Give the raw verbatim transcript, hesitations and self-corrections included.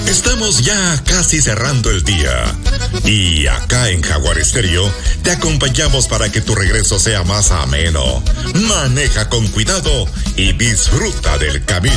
Estamos ya casi cerrando el día y acá en Jaguar Estéreo te acompañamos para que tu regreso sea más ameno. Maneja con cuidado y disfruta del camino.